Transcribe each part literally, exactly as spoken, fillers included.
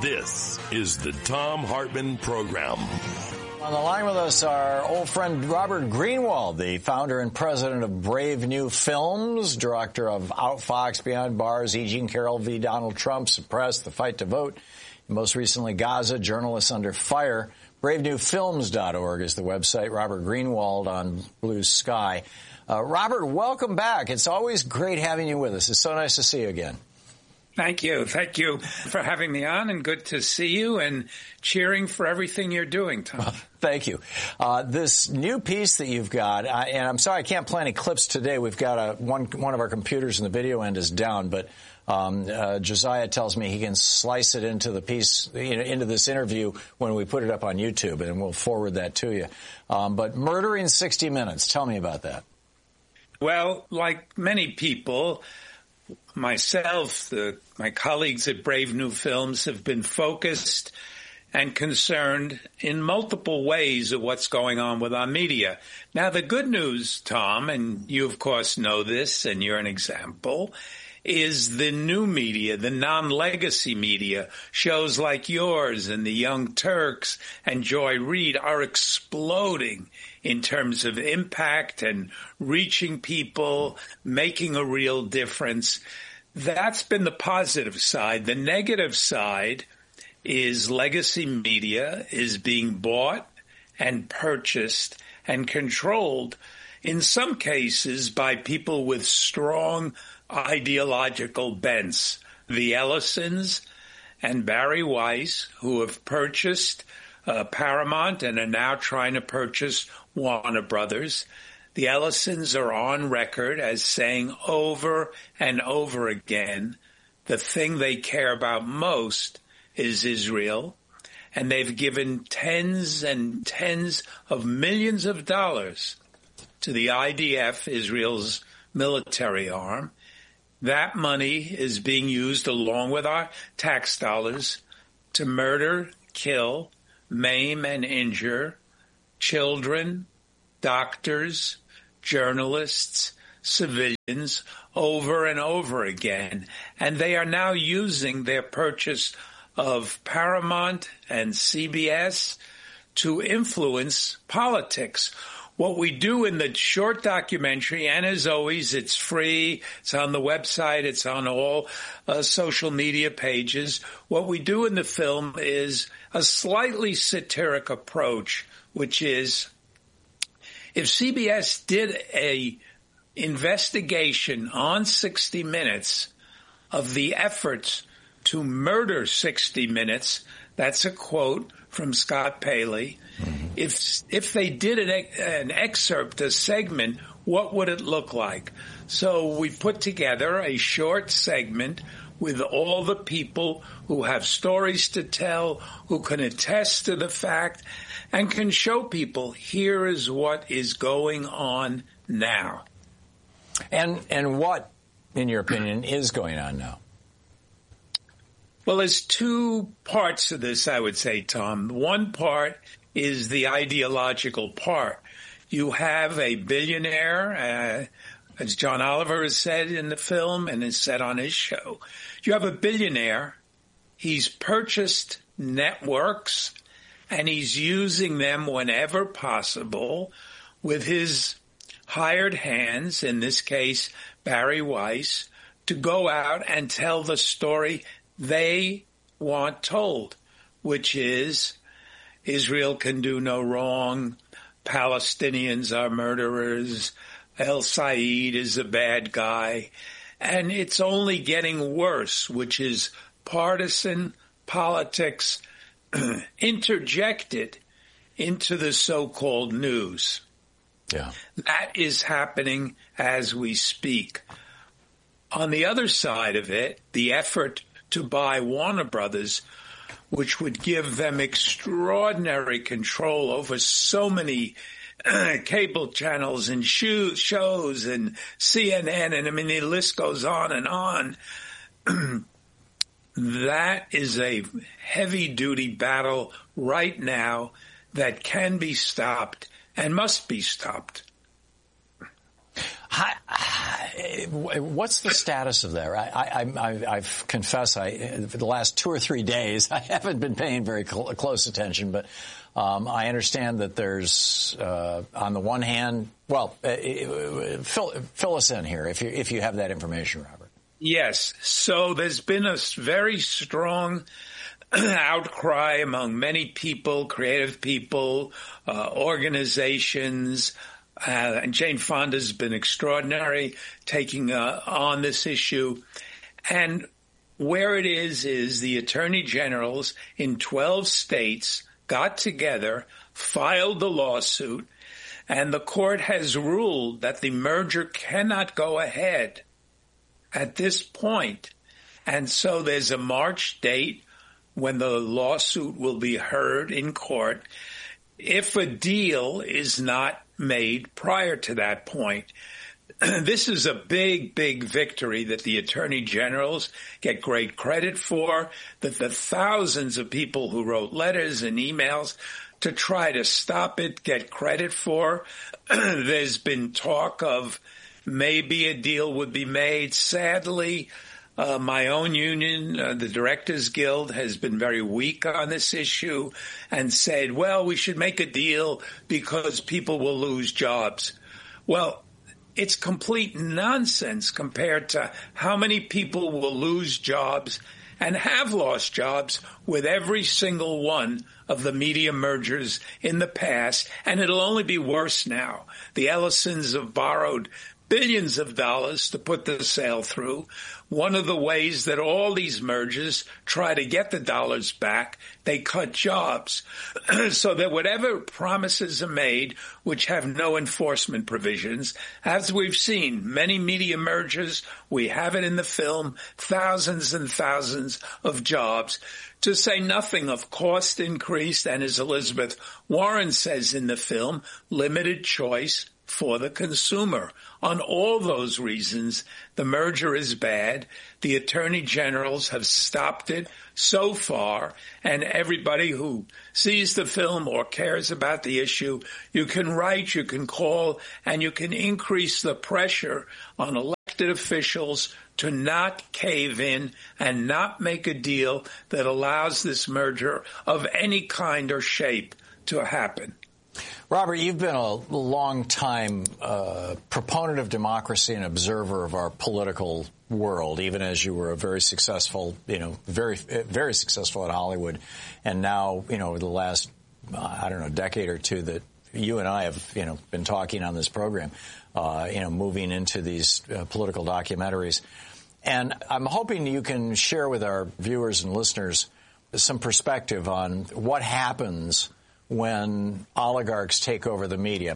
This is the Thom Hartmann Program. On the line with us, our old friend Robert Greenwald, the founder and president of Brave New Films, director of Outfox, Beyond Bars, E. Jean Carroll v. Donald Trump, Suppressed, The Fight to Vote, and most recently Gaza, Journalists Under Fire. brave new films dot org is the website. Robert Greenwald on Blue Sky. Uh, Robert, welcome back. It's always great having you with us. It's so nice to see you again. Thank you. Thank you for having me on, and good to see you and cheering for everything you're doing, Tom. Well, thank you. Uh, this new piece that you've got, uh, and I'm sorry I can't play any clips today. We've got a, one, one of our computers in the video end is down, but um, uh, Josiah tells me he can slice it into the piece, you know, into this interview when we put it up on YouTube, and we'll forward that to you. Um, but Murdering sixty minutes, tell me about that. Well, like many people, myself, the, my colleagues at Brave New Films have been focused and concerned in multiple ways of what's going on with our media. Now, the good news, Tom, and you, of course, know this, and you're an example, is the new media, the non-legacy media. Shows like yours and the Young Turks and Joy Reid are exploding in terms of impact and reaching people, making a real difference. That's been the positive side. The negative side is legacy media is being bought and purchased and controlled, in some cases, by people with strong ideological bents. The Ellisons and Barry Weiss, who have purchased uh, Paramount and are now trying to purchase Warner Brothers. The Ellisons are on record as saying over and over again the thing they care about most is Israel, and they've given tens and tens of millions of dollars to the I D F, Israel's military arm. That money is being used along with our tax dollars to murder, kill, maim, and injure children, doctors, journalists, civilians over and over again. And they are now using their purchase of Paramount and C B S to influence politics. What we do in the short documentary, and as always, it's free, it's on the website, it's on all uh, social media pages. What we do in the film is a slightly satiric approach, which is if C B S did a investigation on sixty minutes of the efforts to murder sixty minutes, that's a quote from Scott Paley. Mm-hmm. If if they did an, an excerpt, a segment, what would it look like? So we put together a short segment with all the people who have stories to tell, who can attest to the fact, and can show people here is what is going on now. And and what, in your opinion, is going on now? Well, there's two parts to this, I would say, Tom. One part is the ideological part. You have a billionaire, uh, as John Oliver has said in the film and has said on his show. You have a billionaire. He's purchased networks, and he's using them whenever possible with his hired hands, in this case, Barry Weiss, to go out and tell the story they want told, which is Israel can do no wrong, Palestinians are murderers, El Said is a bad guy, and it's only getting worse, which is partisan politics interjected into the so-called news. Yeah. That is happening as we speak. On the other side of it, the effort to buy Warner Brothers, which would give them extraordinary control over so many uh, cable channels and show, shows and C N N, and I mean, the list goes on and on. That is a heavy-duty battle right now that can be stopped and must be stopped. How, what's the status of that? I, I, I, I've confess, I for the last two or three days, I haven't been paying very cl- close attention, but um, I understand that there's, uh, on the one hand, well, uh, fill, fill us in here if you if you have that information, Robert. Yes. So there's been a very strong outcry among many people, creative people, uh, organizations. Uh, and Jane Fonda's been extraordinary taking uh, on this issue. And where it is, is the attorney generals in twelve states got together, filed the lawsuit, and the court has ruled that the merger cannot go ahead at this point. And so there's a March date when the lawsuit will be heard in court if a deal is not made prior to that point. This is a big, big victory that the attorney generals get great credit for, that the thousands of people who wrote letters and emails to try to stop it get credit for. There's been talk of maybe a deal would be made. Sadly, uh, my own union, uh, the Directors Guild, has been very weak on this issue and said, well, we should make a deal because people will lose jobs. Well, it's complete nonsense compared to how many people will lose jobs and have lost jobs with every single one of the media mergers in the past, and it'll only be worse now. The Ellisons have borrowed billions of dollars to put the sale through. One of the ways that all these mergers try to get the dollars back, they cut jobs so that whatever promises are made, which have no enforcement provisions, as we've seen, many media mergers, we have it in the film, thousands and thousands of jobs, to say nothing of cost increase and, as Elizabeth Warren says in the film, limited choice for the consumer. On all those reasons, the merger is bad. The attorney generals have stopped it so far, and everybody who sees the film or cares about the issue, you can write, you can call, and you can increase the pressure on elected officials to not cave in and not make a deal that allows this merger of any kind or shape to happen. Robert, you've been a long time uh, proponent of democracy and observer of our political world, even as you were a very successful, you know, very, very successful in Hollywood. And now, you know, over the last, uh, I don't know, decade or two that you and I have, you know, been talking on this program, uh, you know, moving into these uh, political documentaries. And I'm hoping you can share with our viewers and listeners some perspective on what happens when oligarchs take over the media.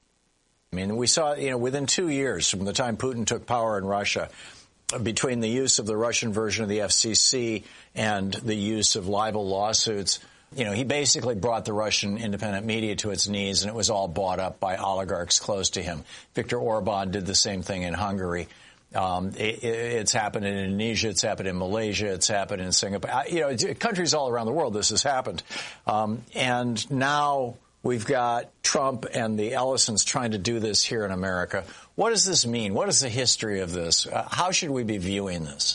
I mean, we saw, you know, within two years from the time Putin took power in Russia, between the use of the Russian version of the F C C and the use of libel lawsuits, you know, he basically brought the Russian independent media to its knees, and it was all bought up by oligarchs close to him. Viktor Orban did the same thing in Hungary. Um, it, it's happened in Indonesia. It's happened in Malaysia. It's happened in Singapore. You know, countries all around the world this has happened. Um, and now we've got Trump and the Ellisons trying to do this here in America. What does this mean? What is the history of this? Uh, how should we be viewing this?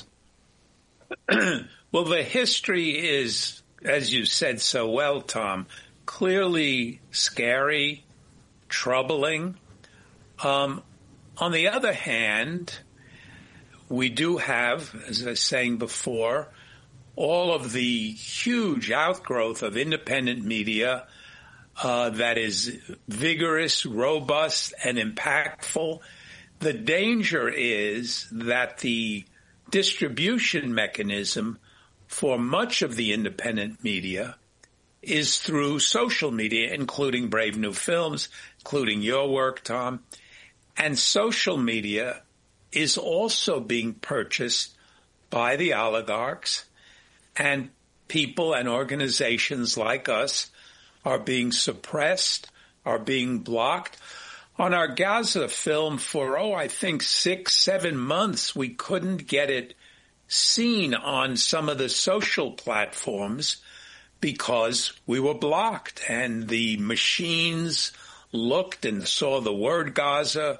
Well, the history is, as you said so well, Tom, clearly scary, troubling. Um, on the other hand, we do have, as I was saying before, all of the huge outgrowth of independent media uh, that is vigorous, robust, and impactful. The danger is that the distribution mechanism for much of the independent media is through social media, including Brave New Films, including your work, Tom. And social media is also being purchased by the oligarchs, and people and organizations like us are being suppressed, are being blocked. On our Gaza film for, oh, I think six, seven months, we couldn't get it seen on some of the social platforms because we were blocked, and the machines looked and saw the word Gaza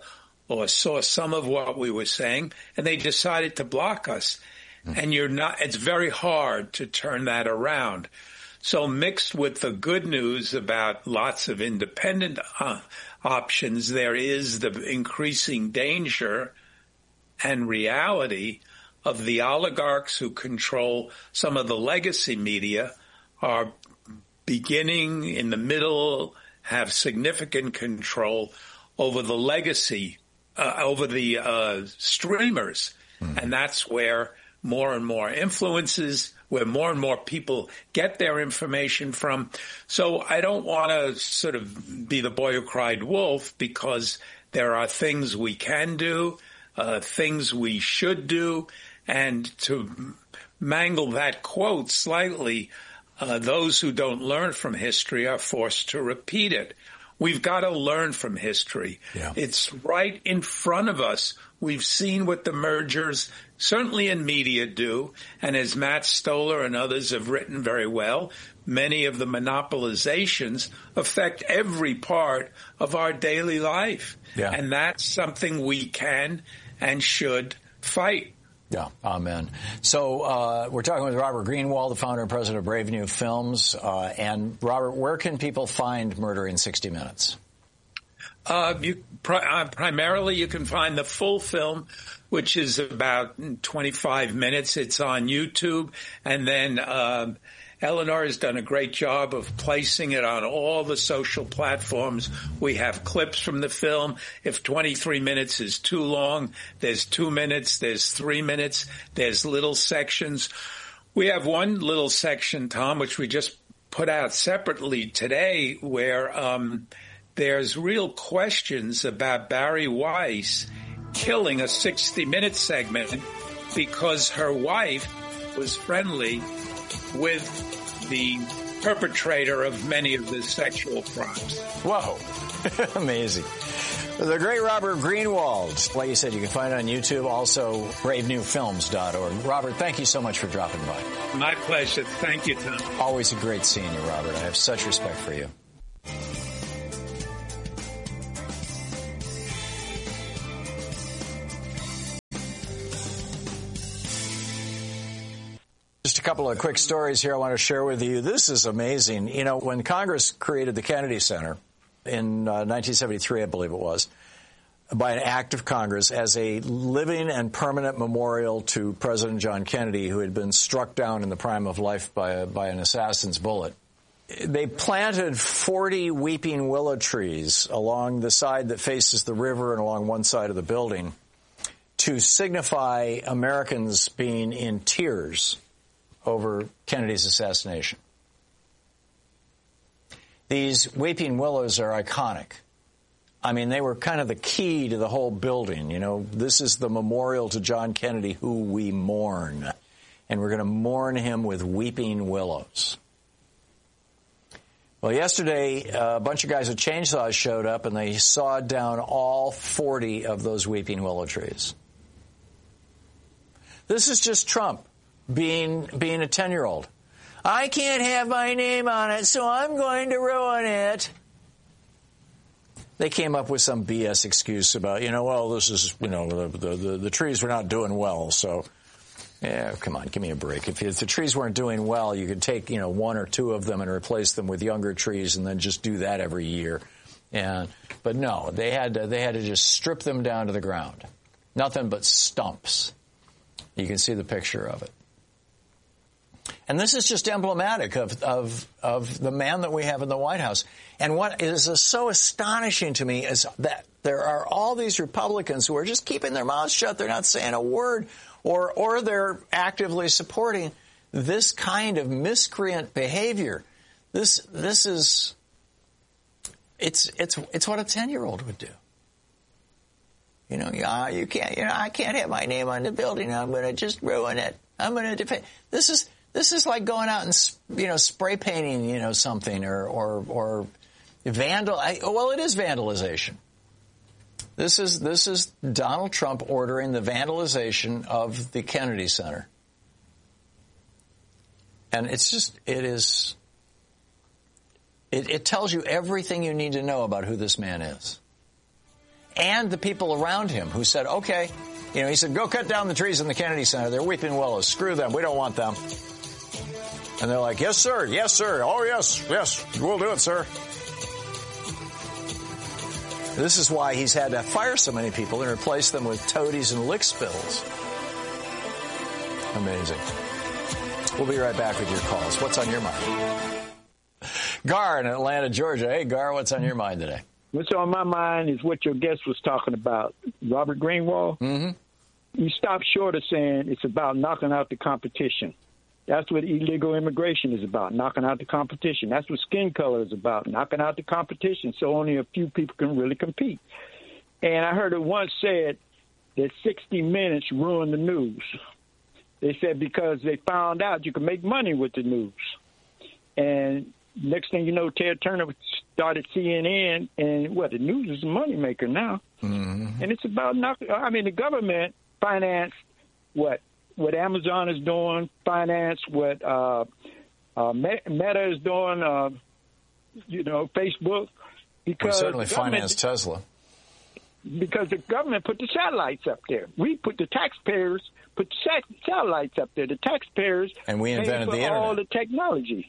or saw some of what we were saying, and they decided to block us. Mm. And you're not, it's very hard to turn that around. So mixed with the good news about lots of independent uh, options, there is the increasing danger and reality of the oligarchs who control some of the legacy media are beginning in the middle, have significant control over the legacy, uh, over the uh, streamers. Mm. And that's where more and more influences, where more and more people get their information from. So I don't want to sort of be the boy who cried wolf, because there are things we can do, uh, things we should do. And to mangle that quote slightly, uh, those who don't learn from history are forced to repeat it. We've got to learn from history. Yeah. It's right in front of us. We've seen what the mergers, certainly in media, do. And as Matt Stoller and others have written very well, many of the monopolizations affect every part of our daily life. Yeah. And that's something we can and should fight. Yeah, amen. So uh, we're talking with Robert Greenwald, the founder and president of Brave New Films. Uh, and Robert, where can people find Murder in sixty minutes? Uh, you, pri- uh, primarily, you can find the full film, which is about twenty-five minutes. It's on YouTube. And then uh, Eleanor has done a great job of placing it on all the social platforms. We have clips from the film. If twenty-three minutes is too long, there's two minutes, there's three minutes, there's little sections. We have one little section, Tom, which we just put out separately today, where um, there's real questions about Barry Weiss killing a sixty-minute segment because her wife was friendly with the perpetrator of many of the sexual crimes. Whoa. Amazing. The great Robert Greenwald. Like you said, you can find it on YouTube, also brave new films dot org. Robert, thank you so much for dropping by. My pleasure. Thank you, Tom. Always a great seeing you, Robert. I have such respect for you. Just a couple of quick stories here I want to share with you. This is amazing. You know, when Congress created the Kennedy Center in uh, nineteen seventy-three, I believe it was, by an act of Congress as a living and permanent memorial to President John Kennedy, who had been struck down in the prime of life by, a, by an assassin's bullet, they planted forty weeping willow trees along the side that faces the river and along one side of the building to signify Americans being in tears over Kennedy's assassination. These weeping willows are iconic. I mean, they were kind of the key to the whole building. You know, this is the memorial to John Kennedy, who we mourn. And we're going to mourn him with weeping willows. Well, yesterday, a bunch of guys with chainsaws showed up, and they sawed down all forty of those weeping willow trees. This is just Trump being being a ten-year-old. I can't have my name on it, so I'm going to ruin it. They came up with some B S excuse about, you know, well, this is, you know, the the, the, the trees were not doing well, so, yeah, come on, give me a break. If, if the trees weren't doing well, you could take, you know, one or two of them and replace them with younger trees and then just do that every year. And but no, they had to, they had to just strip them down to the ground. Nothing but stumps. You can see the picture of it. And this is just emblematic of, of, of the man that we have in the White House. And what is so astonishing to me is that there are all these Republicans who are just keeping their mouths shut. They're not saying a word, or, or they're actively supporting this kind of miscreant behavior. This, this is, it's, it's, it's what a ten-year-old would do. You know, uh, you can't, you know, I can't have my name on the building. I'm going to just ruin it. I'm going to defend. This is, This is like going out and, you know, spray painting, you know, something or, or, or vandal. I, well, it is vandalization. This is, this is Donald Trump ordering the vandalization of the Kennedy Center. And it's just, it is, it, it tells you everything you need to know about who this man is. and the people around him who said, okay, you know, he said, go cut down the trees in the Kennedy Center. They're weeping willows. Screw them. We don't want them. And they're like, yes, sir. Yes, sir. Oh, yes. Yes. We'll do it, sir. This is why he's had to fire so many people and replace them with toadies and lick spills. Amazing. We'll be right back with your calls. What's on your mind? Gar in Atlanta, Georgia. Hey, Gar, what's on your mind today? What's on my mind is what your guest was talking about, Robert Greenwald. Mm-hmm. You stop short of saying it's about knocking out the competition. That's what illegal immigration is about, knocking out the competition. That's what skin color is about, knocking out the competition so only a few people can really compete. And I heard it once said that sixty minutes ruined the news. They said because they found out you can make money with the news. And next thing you know, Ted Turner started C N N, and what, the news is a moneymaker now. Mm-hmm. And it's about knocking, I mean, the government financed what? What Amazon is doing, finance what uh, uh, Meta is doing, uh, you know, Facebook. Because we certainly financed Tesla. Because the government put the satellites up there. We put the taxpayers put the sat- satellites up there. The taxpayers and we invented paid for the internet. all the technology.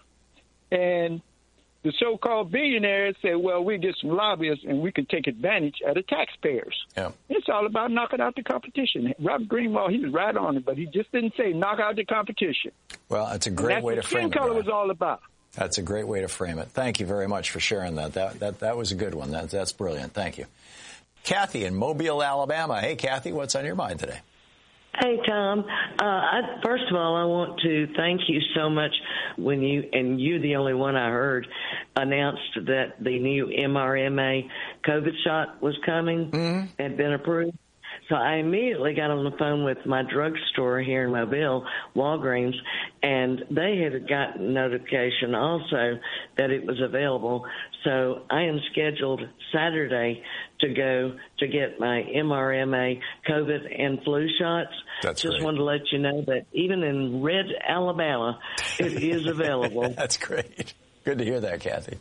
And the so-called billionaires say, well, we get some lobbyists and we can take advantage of the taxpayers. Yeah. It's all about knocking out the competition. Robert Greenwald, he was right on it, but he just didn't say knock out the competition. Well, it's a great way to frame it. That's what skin color was all about. That's a great way to frame it. Thank you very much for sharing that. That that, that was a good one. That, that's brilliant. Thank you. Kathy in Mobile, Alabama. Hey, Kathy, what's on your mind today? Hey, Tom. Uh, I, first of all, I want to thank you so much when you, and you're the only one I heard, announced that the new M R M A COVID shot was coming, mm-hmm. had been approved. So I immediately got on the phone with my drugstore here in Mobile, Walgreens, and they had gotten notification also that it was available. So I am scheduled Saturday to go to get my M R M A COVID and flu shots. That's Just great. wanted to let you know that even in red Alabama, it is available. That's great. Good to hear that, Kathy.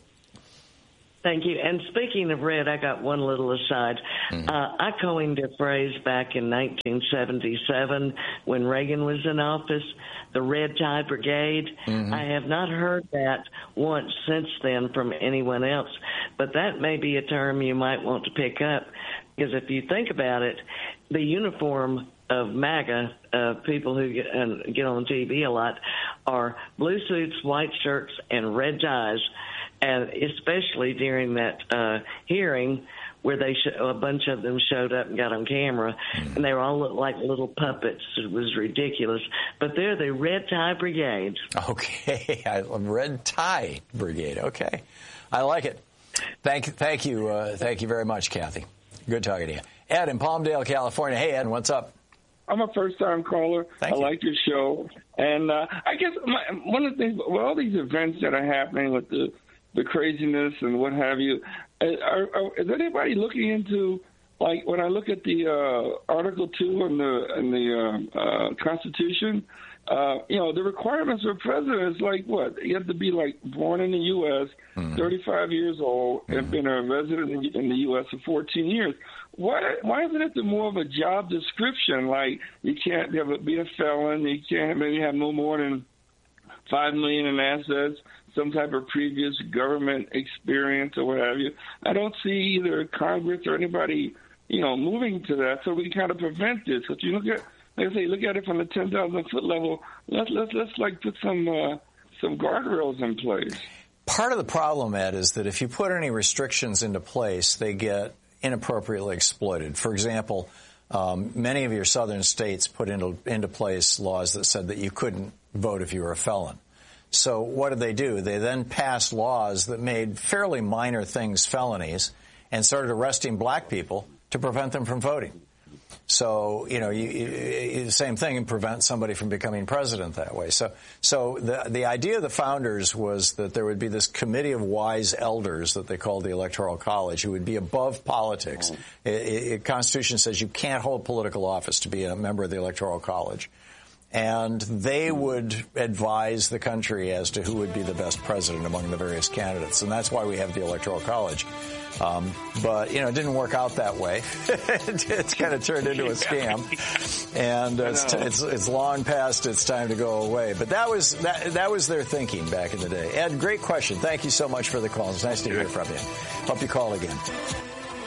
Thank you. And speaking of red, I got one little aside. Mm-hmm. Uh, I coined a phrase back in nineteen seventy-seven when Reagan was in office, the Red Tie Brigade. Mm-hmm. I have not heard that once since then from anyone else, but that may be a term you might want to pick up, because if you think about it, the uniform of MAGA, uh, people who get, uh, get on T V a lot, are blue suits, white shirts, and red ties. And especially during that uh, hearing where they sh- a bunch of them showed up and got on camera, mm. and they were all looked like little puppets. It was ridiculous. But they're the Red Tie Brigade. Okay, I love Red Tie Brigade. Okay, I like it. Thank, thank you, uh, thank you very much, Kathy. Good talking to you. Ed in Palmdale, California. Hey, Ed, what's up? I'm a first-time caller. Thank I you. like your show. And uh, I guess my, one of the things, with all these events that are happening with the the craziness and what have you, are, are, is anybody looking into, like, when I look at the uh, Article two in the in the uh, uh, Constitution, uh, you know, the requirements for president is like what? You have to be, like, born in the U S, mm-hmm. thirty-five years old, mm-hmm. and been a resident in the U S for fourteen years. Why, why isn't it the more of a job description? Like, you can't have a, be a felon, you can't maybe have no more than five million dollars in assets, some type of previous government experience or what have you. I don't see either Congress or anybody, you know, moving to that, so we can kind of prevent this. But you look at, like I say, look at it from the ten thousand foot level. Let's let's let's like put some uh, some guardrails in place. Part of the problem, Ed, is that if you put any restrictions into place, they get inappropriately exploited. For example, um, many of your southern states put into into place laws that said that you couldn't vote if you were a felon. So what did they do? They then passed laws that made fairly minor things felonies and started arresting black people to prevent them from voting. So, you know, you, you, the same thing, and prevent somebody from becoming president that way. So, so the the idea of the founders was that there would be this committee of wise elders that they called the Electoral College, who would be above politics. The Constitution says you can't hold political office to be a member of the Electoral College. and they would advise the country as to who would be the best president among the various candidates. And that's why we have the Electoral College. Um, but, you know, it didn't work out that way. It's kind of turned into a scam. And uh, it's, t- it's it's long past its time to go away. But that was that, that was their thinking back in the day. Ed, great question. Thank you so much for the call. It's nice to hear from you. Hope you call again.